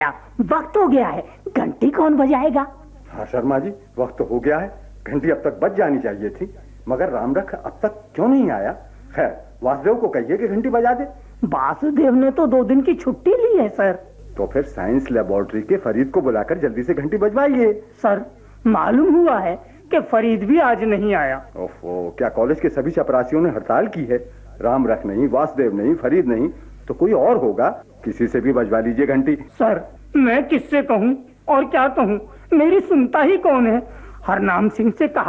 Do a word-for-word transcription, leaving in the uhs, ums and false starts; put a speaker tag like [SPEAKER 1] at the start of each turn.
[SPEAKER 1] वक्त हो गया है, घंटी कौन बजाएगा?
[SPEAKER 2] हाँ शर्मा जी, वक्त हो गया है, घंटी अब तक बज जानी चाहिए थी, मगर रामरख अब तक क्यों नहीं आया? खैर वासुदेव को कहिए कि घंटी बजा दे।
[SPEAKER 1] वासुदेव ने तो दो दिन की छुट्टी ली है सर।
[SPEAKER 2] तो फिर साइंस लेबोरेटरी के फरीद को बुलाकर जल्दी से घंटी बजवाइए।
[SPEAKER 1] सर मालूम हुआ है कि फरीद भी आज नहीं आया।
[SPEAKER 2] ओफो, क्या कॉलेज के सभी चपरासियों ने हड़ताल की है? रामरख नहीं, वासुदेव नहीं, फरीद नहीं, तो कोई और होगा, किसी से भी बजवा लीजिए घंटी।
[SPEAKER 1] सर मैं किससे कहूँ और क्या कहूँ, मेरी सुनता ही कौन है? हरनाम सिंह से कहा